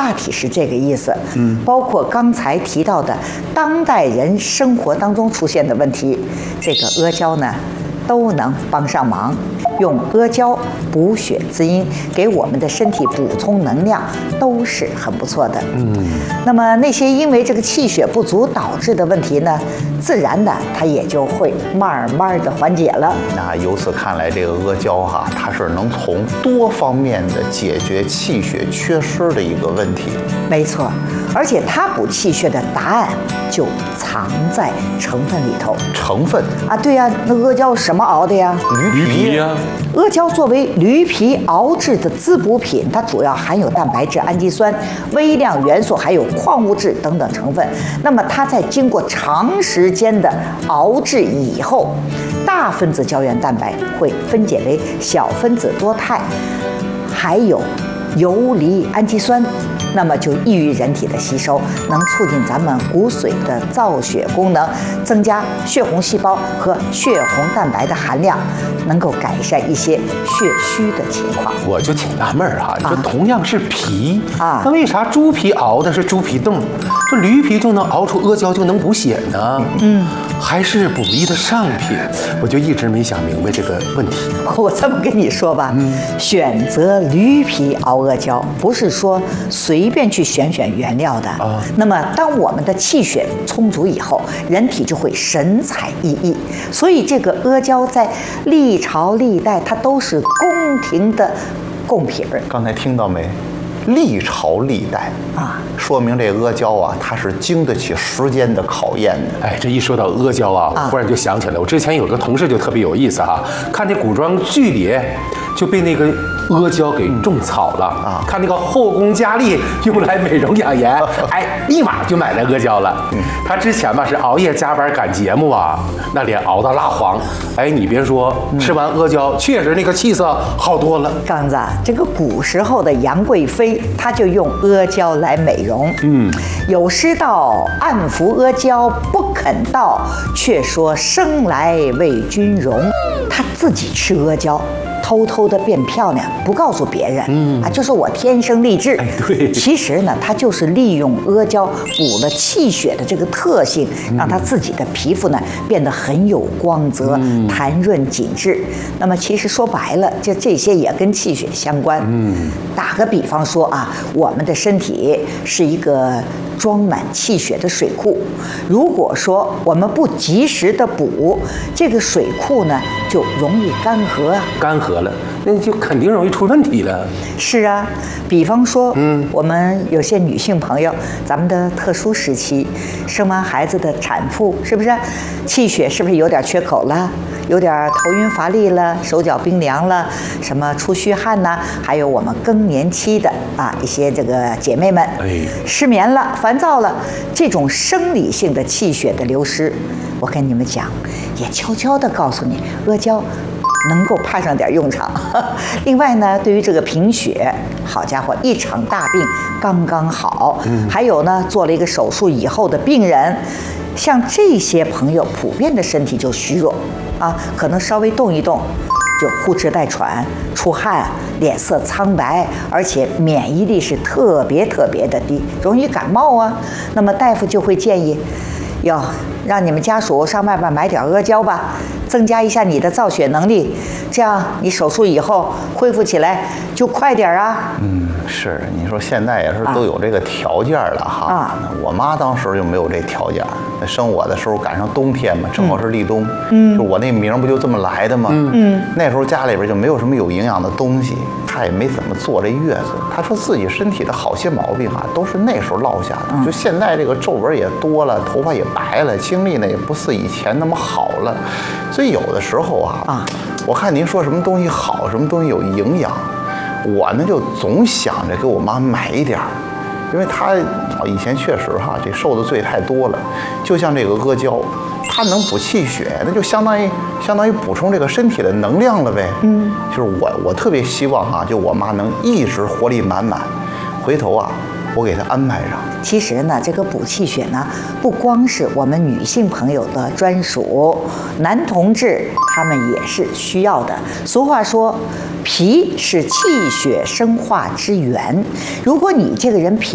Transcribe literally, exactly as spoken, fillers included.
大体是这个意思。嗯，包括刚才提到的当代人生活当中出现的问题，这个阿胶呢都能帮上忙。用阿胶补血滋阴，给我们的身体补充能量，都是很不错的。嗯，那么那些因为这个气血不足导致的问题呢，自然的它也就会慢慢的缓解了。 那由此看来，这个阿胶哈、啊，它是能从多方面的解决气血缺失的一个问题。 没错，而且它补气血的答案就藏在成分里头。 成分啊，对呀、啊，那阿胶什么熬的呀？ 驴皮呀。 阿胶作为驴皮熬制的滋补品，它主要含有蛋白质、氨基酸、微量元素，还有矿物质等等成分。那么它在经过长时间的熬制以后，大分子胶原蛋白会分解为小分子多肽，还有游离氨基酸。那么就易于人体的吸收，能促进咱们骨髓的造血功能，增加血红细胞和血红蛋白的含量，能够改善一些血虚的情况。 我就挺纳闷儿哈，这同样是皮啊， 那为啥猪皮熬的是猪皮冻，这驴皮就能熬出阿胶就能补血呢？嗯，还是补益的上品，我就一直没想明白这个问题。 我这么跟你说吧，嗯、选择驴皮熬阿胶，不是说随便去选选原料的啊。那么，当我们的气血充足以后，人体就会神采奕奕。所以，这个阿胶在历朝历代，它都是宫廷的贡品儿。 刚才听到没？历朝历代啊，说明这阿胶啊，它是经得起时间的考验的。 哎，这一说到阿胶啊，我忽然就想起来，我之前有个同事就特别有意思哈，看那古装剧里就被那个阿胶给种草了啊，看那个后宫佳丽用来美容养颜，哎，立马就买了阿胶了。嗯，他之前吧是熬夜加班赶节目啊，那脸熬到蜡黄，哎，你别说，吃完阿胶确实那个气色好多了。 刚子，这个古时候的杨贵妃，她就用阿胶来美容。嗯，有诗道：“暗服阿胶不肯道，却说生来为君容。”她自己吃阿胶，偷偷的变漂亮，不告诉别人。嗯啊，就是我天生丽质。 哎，对。 其实呢，它就是利用阿胶补了气血的这个特性，让它自己的皮肤呢变得很有光泽、嗯、弹润紧致。那么其实说白了，就这些也跟气血相关。嗯，打个比方说啊，我们的身体是一个装满气血的水库，如果说我们不及时的补，这个水库呢就容易干涸啊。 干涸了，那就肯定容易出问题了。 是啊，比方说，嗯，我们有些女性朋友，咱们的特殊时期，生完孩子的产妇，是不是气血是不是有点缺口了？有点头晕乏力了，手脚冰凉了，什么出虚汗呐、啊？还有我们更年期的啊一些这个姐妹们，哎，失眠了、烦躁了，这种生理性的气血的流失，我跟你们讲，也悄悄地告诉你，阿胶能够派上点用场。另外呢，对于这个贫血，好家伙，一场大病刚刚好。嗯，还有呢，做了一个手术以后的病人，像这些朋友，普遍的身体就虚弱啊，可能稍微动一动就呼哧带喘、出汗、脸色苍白，而且免疫力是特别特别的低，容易感冒啊。那么大夫就会建议，要让你们家属上外边买点阿胶吧，增加一下你的造血能力，这样你手术以后恢复起来就快点啊。 嗯，是，你说现在也是都有这个条件了哈。啊，我妈当时就没有这条件，生我的时候赶上冬天嘛，正好是立冬。嗯，就我那名不就这么来的吗？嗯，那时候家里边就没有什么有营养的东西，她也没怎么坐这月子。她说自己身体的好些毛病哈，都是那时候落下的。嗯，就现在这个皱纹也多了，头发也白了，精力呢也不似以前那么好了。所以有的时候啊，啊，我看您说什么东西好，什么东西有营养，我呢就总想着给我妈买一点儿，因为她以前确实哈这受的罪太多了。就像这个阿胶，它能补气血，那就相当于相当于补充这个身体的能量了呗。嗯，就是我我特别希望哈，就我妈能一直活力满满，回头啊我给她安排上。 其实呢，这个补气血呢，不光是我们女性朋友的专属，男同志他们也是需要的。俗话说，脾是气血生化之源，如果你这个人脾